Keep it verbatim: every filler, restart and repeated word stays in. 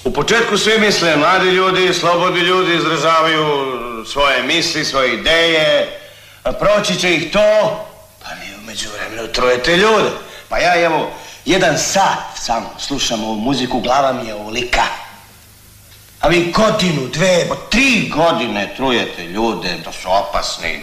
U početku svi misle, mladi ljudi, slobodni ljudi izražavaju svoje misli, svoje ideje, proći će ih to, pa vi umeđu vremenu trujete ljude. Pa ja evo, jedan sat samo slušam ovu muziku, glava mi je ovolika. A vi godinu, dve, tri godine trujete ljude da su opasni,